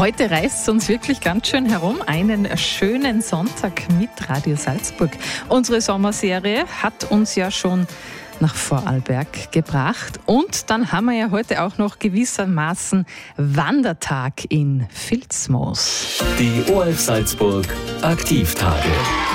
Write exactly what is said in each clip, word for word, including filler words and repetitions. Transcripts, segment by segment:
Heute reißt es uns wirklich ganz schön herum. Einen schönen Sonntag mit Radio Salzburg. Unsere Sommerserie hat uns ja schon nach Vorarlberg gebracht. Und dann haben wir ja heute auch noch gewissermaßen Wandertag in Vilsmos. Die O R F Salzburg Aktivtage.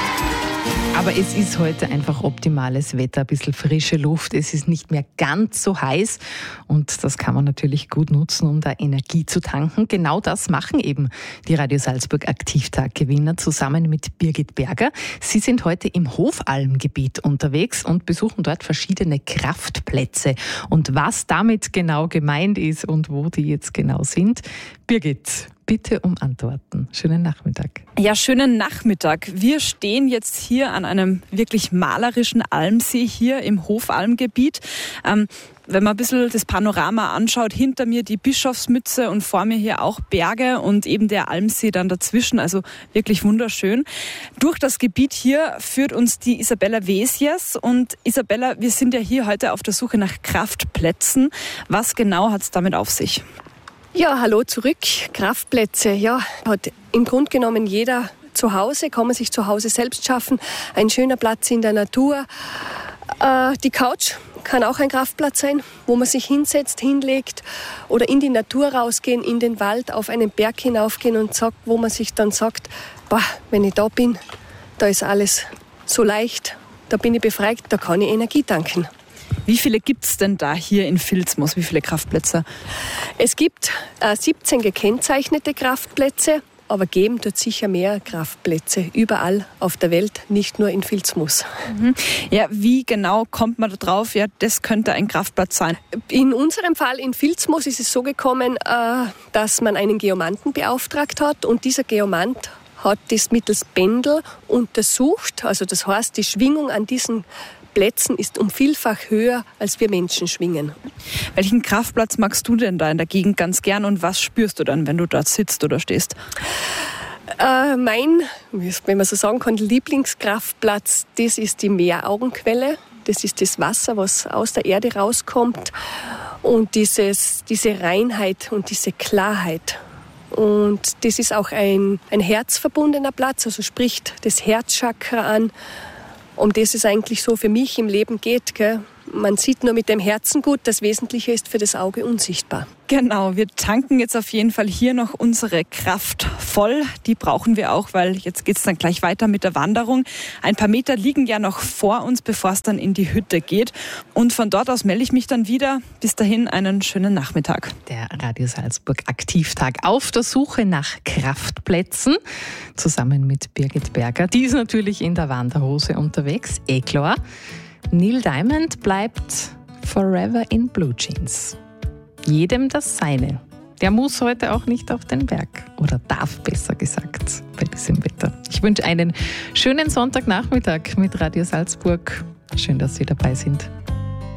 Aber es ist heute einfach optimales Wetter, ein bisschen frische Luft. Es ist nicht mehr ganz so heiß und das kann man natürlich gut nutzen, um da Energie zu tanken. Genau das machen eben die Radio Salzburg Aktivtag-Gewinner zusammen mit Birgit Berger. Sie sind heute im Hofalmgebiet unterwegs und besuchen dort verschiedene Kraftplätze. Und was damit genau gemeint ist und wo die jetzt genau sind, Birgit, bitte um Antworten. Schönen Nachmittag. Ja, schönen Nachmittag. Wir stehen jetzt hier an einem wirklich malerischen Almsee hier im Hofalmgebiet. Ähm, wenn man ein bisschen das Panorama anschaut, hinter mir die Bischofsmütze und vor mir hier auch Berge und eben der Almsee dann dazwischen, also wirklich wunderschön. Durch das Gebiet hier führt uns die Isabella Wesiers. Und Isabella, wir sind ja hier heute auf der Suche nach Kraftplätzen. Was genau hat es damit auf sich? Ja, hallo zurück. Kraftplätze, ja, hat im Grunde genommen jeder zu Hause, kann man sich zu Hause selbst schaffen. Ein schöner Platz in der Natur. Äh, die Couch kann auch ein Kraftplatz sein, wo man sich hinsetzt, hinlegt oder in die Natur rausgehen, in den Wald, auf einen Berg hinaufgehen und sagt, wo man sich dann sagt, boah, wenn ich da bin, da ist alles so leicht, da bin ich befreit, da kann ich Energie tanken. Wie viele gibt es denn da hier in Vilsmos? Wie viele Kraftplätze? Es gibt äh, siebzehn gekennzeichnete Kraftplätze, aber geben dort sicher mehr Kraftplätze überall auf der Welt, nicht nur in Vilsmos. Mhm. Ja, wie genau kommt man da drauf? Ja, das könnte ein Kraftplatz sein. In unserem Fall in Vilsmos ist es so gekommen, äh, dass man einen Geomanten beauftragt hat und dieser Geomant hat das mittels Pendel untersucht. Also das heißt, die Schwingung an diesen Plätzen ist um vielfach höher, als wir Menschen schwingen. Welchen Kraftplatz magst du denn da in der Gegend ganz gern und was spürst du dann, wenn du dort sitzt oder stehst? Äh, mein, wenn man so sagen kann, Lieblingskraftplatz, das ist die Meeraugenquelle. Das ist das Wasser, was aus der Erde rauskommt und dieses, diese Reinheit und diese Klarheit. Und das ist auch ein, ein herzverbundener Platz, also spricht das Herzchakra an. Um das es eigentlich so für mich im Leben geht. Gell? Man sieht nur mit dem Herzen gut, das Wesentliche ist für das Auge unsichtbar. Genau, wir tanken jetzt auf jeden Fall hier noch unsere Kraft voll. Die brauchen wir auch, weil jetzt geht es dann gleich weiter mit der Wanderung. Ein paar Meter liegen ja noch vor uns, bevor es dann in die Hütte geht. Und von dort aus melde ich mich dann wieder. Bis dahin einen schönen Nachmittag. Der Radio Salzburg Aktivtag auf der Suche nach Kraftplätzen. Zusammen mit Birgit Berger. Die ist natürlich in der Wanderhose unterwegs. Eh klar. Neil Diamond bleibt forever in Blue Jeans. Jedem das Seine. Der muss heute auch nicht auf den Berg. Oder darf, besser gesagt, bei diesem Wetter. Ich wünsche einen schönen Sonntagnachmittag mit Radio Salzburg. Schön, dass Sie dabei sind.